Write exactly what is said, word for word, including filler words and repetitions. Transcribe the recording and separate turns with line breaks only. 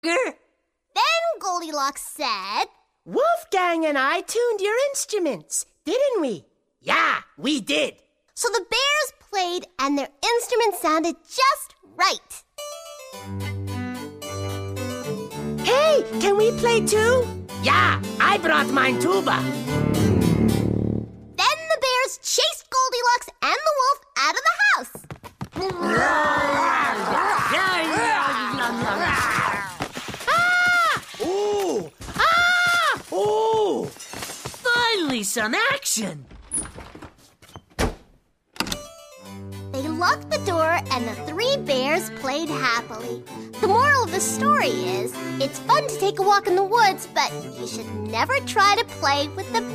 Then Goldilocks said,
Wolfgang and I tuned your instruments, didn't we?
Yeah, we did.
So the bears played and their instruments sounded just right.
Hey, can we play too?
Yeah, I brought mine tuba.
Then the bears chased Goldilocks and the wolf out of the house.
Ah! Ooh! Ah! Ooh!
Finally, some action!
They locked the door and the three bears played happily. The moral of the story is, it's fun to take a walk in the woods, but you should never try to play with the